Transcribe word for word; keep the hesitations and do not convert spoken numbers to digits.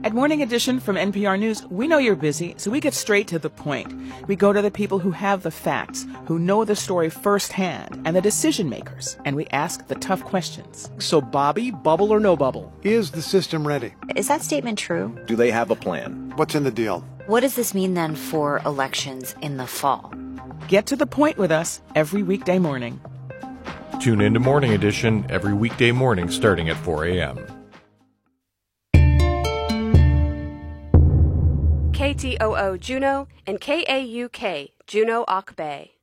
At Morning Edition from N P R News, we know you're busy, so we get straight to the point. We go to the people who have the facts, who know the story firsthand, and the decision makers, and we ask the tough questions. So, Bobby, bubble or no bubble? Is the system ready? Is that statement true? Do they have a plan? What's in the deal? What does this mean then for elections in the fall? Get to the point with us every weekday morning. Tune in to Morning Edition every weekday morning starting at four a.m. K T O O Juneau and K A U K Juneau Ock Bay.